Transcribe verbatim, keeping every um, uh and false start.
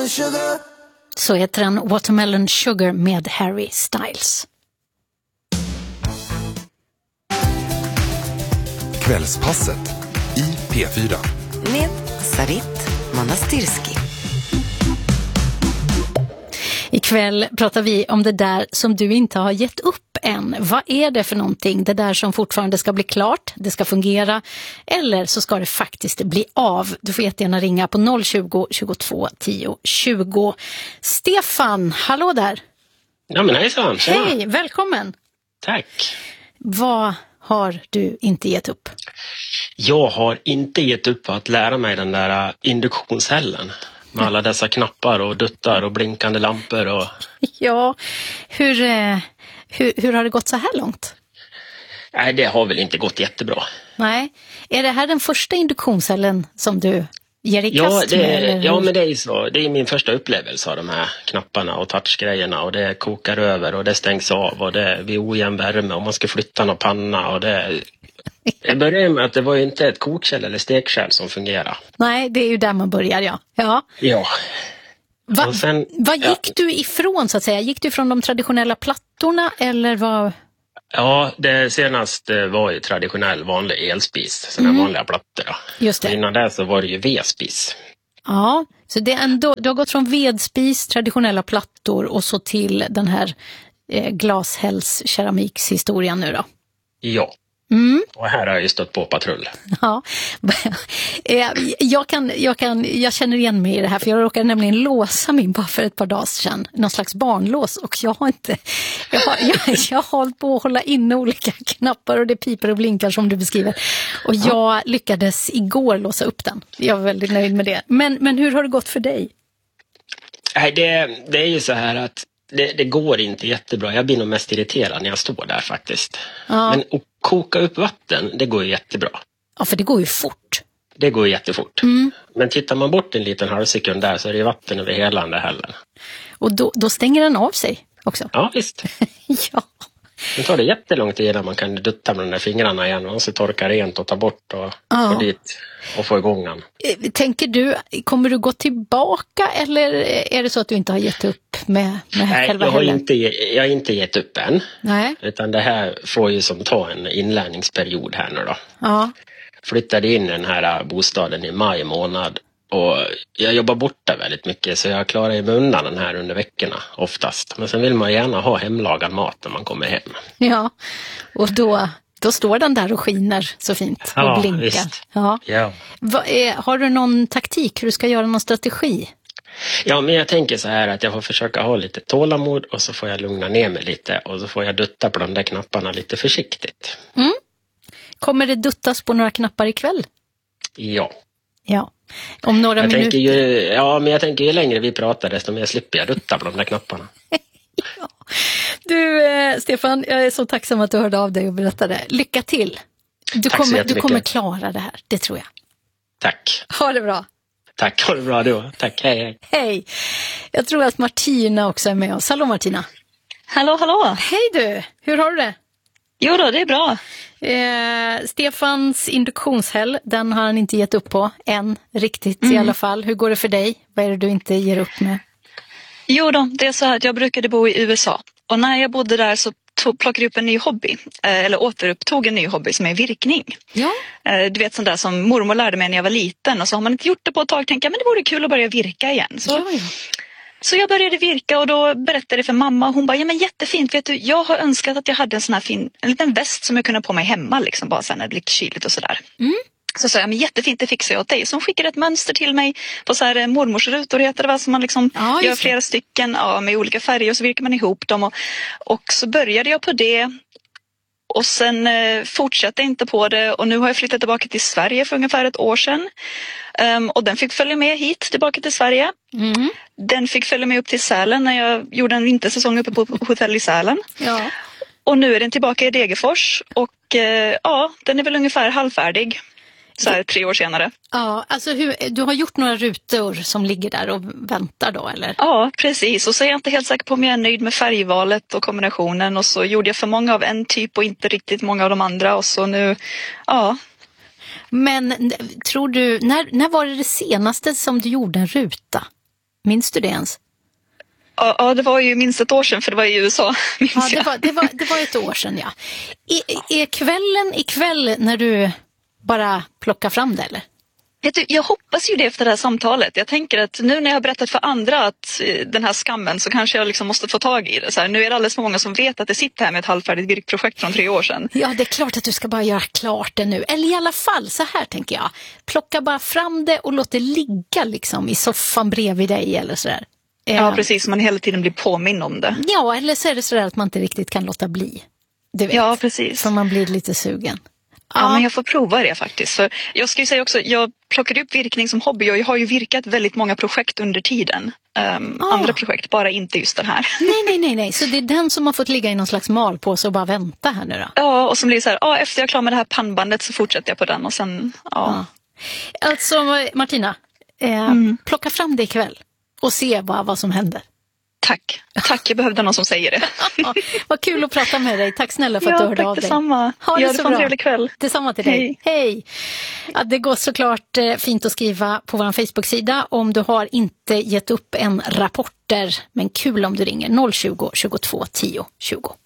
watermelon sugar. Så heter den Watermelon Sugar med Harry Styles. Kvällspasset i P fyra. Med Sarit Manastirski. Ikväll pratar vi om det där som du inte har gett upp än. Vad är det för någonting? Det där som fortfarande ska bli klart, det ska fungera, eller så ska det faktiskt bli av. Du får jättegärna ringa på noll tjugo, tjugotvå, tio, tjugo. Stefan, hallå där! Ja men hejsan, tjena. Hej, välkommen! Tack! Vad har du inte gett upp? Jag har inte gett upp att lära mig den där induktionshällen. Med alla dessa knappar och duttar och blinkande lampor. Och... Ja, hur, hur, hur har det gått så här långt? Nej, det har väl inte gått jättebra. Nej, är det här den första induktionscellen som du ger i ja, kast det, med? Eller? Ja, men det är ju så. Det är min första upplevelse av de här knapparna och touchgrejerna. Och det kokar över och det stängs av och det är vid ojämn värme och man ska flytta någon panna och det... Jag började med att det var ju inte ett kokkärl eller stekkärl som fungerar. Nej, det är ju där man börjar, ja. Ja. Ja. Va, och sen, vad gick ja. du ifrån så att säga? Gick du från de traditionella plattorna eller vad? Ja, det senaste var ju traditionell vanlig elspis. Sådana mm. vanliga plattor då. Just det. Och innan det så var det ju vedspis. Ja, så det är ändå, du har gått från vedspis, traditionella plattor och så till den här eh, glashälls-keramikshistorien nu då. Ja. Mm. Och här har jag ju stått på patrull. Ja, jag, kan, jag, kan, jag känner igen mig i det här för jag råkade nämligen låsa min bara för ett par dagar sedan. Någon slags barnlås och jag har inte, jag har, jag, jag har hållit på att hålla inne olika knappar och det piper och blinkar som du beskriver. Och jag ja. lyckades igår låsa upp den. Jag är väldigt nöjd med det. Men, men hur har det gått för dig? Nej, det, det är ju så här att det, det går inte jättebra. Jag blir nog mest irriterad när jag står där faktiskt. Ja. Men att koka upp vatten, det går ju jättebra. Ja, för det går ju fort. Det går ju jättefort. Mm. Men tittar man bort en liten halvsekund där så är det vatten över hela den där hällen. Och då, då stänger den av sig också? Ja, visst. Ja. Det tar det jättelång tid innan man kan dutta med de där fingrarna igen och så torka rent och ta bort och ja. gå dit och få igång den. Tänker du, kommer du gå tillbaka eller är det så att du inte har gett upp med, med Nej, själva jag har, hällen? inte, jag har inte gett upp än. Nej. Utan det här får ju som ta en inlärningsperiod här nu då. Ja. Flyttade in i den här bostaden i maj månad. Och jag jobbar borta väldigt mycket så jag klarar mig undan den här under veckorna oftast. Men sen vill man gärna ha hemlagad mat när man kommer hem. Ja, och då, då står den där och skiner så fint och ja, blinkar. Visst. Ja, ja. Va, är, har du någon taktik hur du ska göra någon strategi? Ja, men jag tänker så här att jag får försöka ha lite tålamod och så får jag lugna ner mig lite och så får jag dutta på de där knapparna lite försiktigt. Mm. Kommer det duttas på några knappar ikväll? Ja. Ja. Om några jag minuter. Tänker ju, ja, men jag tänker ju längre vi pratar desto mer slipper jag dutta på de där knapparna. Ja. Du, eh, Stefan, jag är så tacksam att du hörde av dig och berättade. Lycka till. Du, kommer, du kommer klara det här, det tror jag. Tack. Ha det bra. Tack, ha det bra då. Tack, hej, hej. Hej. Jag tror att Martina också är med oss. Hallå Martina. Hallå, hallå. Hej du, hur har du det? Jo då, det är bra. Eh, Stefans induktionshäll, den har han inte gett upp på än riktigt mm. i alla fall. Hur går det för dig? Vad är det du inte ger upp med? Jo då, det är så här att jag brukade bo i U S A. Och när jag bodde där så tog, plockade jag upp en ny hobby. Eh, eller återupptog en ny hobby som är virkning. Ja. Eh, du vet sånt där som mormor lärde mig när jag var liten. Och så har man inte gjort det på ett tag. Tänkte jag, men det vore kul att börja virka igen. Så... Ja, ja. Så jag började virka och då berättade för mamma. Hon bara, ja men jättefint. Vet du, jag har önskat att jag hade en sån här fin, en liten väst som jag kunde ha på mig hemma. Liksom, bara sen när det blir kyligt och sådär. Mm. Så sa jag, men jättefint, det fixar jag åt dig. Så hon skickade ett mönster till mig på så här mormorsrutor heter det va. Så man liksom ja, gör flera stycken ja, med olika färger och så virkar man ihop dem. Och, och så började jag på det. Och sen eh, fortsatte jag inte på det och nu har jag flyttat tillbaka till Sverige för ungefär ett år sedan. Um, och den fick följa med hit tillbaka till Sverige. Mm. Den fick följa med upp till Sälen när jag gjorde en vintersäsong uppe på hotell i Sälen. Ja. Och nu är den tillbaka i Degerfors och eh, ja, den är väl ungefär halvfärdig. Så här tre år senare. Ja, alltså hur, du har gjort några rutor som ligger där och väntar då, eller? Ja, precis. Och så är jag inte helt säker på om jag är nöjd med färgvalet och kombinationen. Och så gjorde jag för många av en typ och inte riktigt många av de andra. Och så nu, ja. Men tror du, när, när var det det senaste som du gjorde en ruta? Minns du det ens? Ja, ja, det var ju minst ett år sedan för det var i U S A. Minns Ja, det jag. var, det, var, det var ett år sedan, ja. I, är kvällen ikväll när du bara plockar fram det, eller? Vet du, jag hoppas ju det efter det här samtalet. Jag tänker att nu när jag har berättat för andra att eh, den här skammen så kanske jag liksom måste få tag i det. Så här, nu är det alldeles för många som vet att det sitter här med ett halvfärdigt virkprojekt från tre år sedan. Ja, det är klart att du ska bara göra klart det nu. Eller i alla fall, så här tänker jag. Plocka bara fram det och låt det ligga liksom i soffan bredvid dig eller sådär. Ja, precis. Man hela tiden blir påminn om det. Ja, eller så är det sådär att man inte riktigt kan låta bli. Du vet, Ja, precis. för man blir lite sugen. Ja, Ja. men jag får prova det faktiskt. För jag ska ju säga också, jag plockade upp virkning som hobby och jag har ju virkat väldigt många projekt under tiden. Um, Ah. Andra projekt, bara inte just den här. Nej, nej, nej, nej. Så det är den som har fått ligga i någon slags malpåse och bara vänta här nu då? Ja, och som blir så här, ja, efter jag är klar med det här pannbandet så fortsätter jag på den och sen, ja. Ja. Alltså, Martina, eh, Mm. plocka fram det ikväll och se bara vad som händer. Tack. Tack, jag behövde någon som säger det. Ja, vad kul att prata med dig. Tack snälla för att Ja, du hörde tack av dig. detsamma. Ha det Ja, så det var en bra. trevlig kväll. Detsamma till dig. Hej. Hej. Ja, det går såklart eh, fint att skriva på vår Facebook-sida om du har inte gett upp en rapporter. Men kul om du ringer noll tjugo, tjugotvå, tio, tjugo.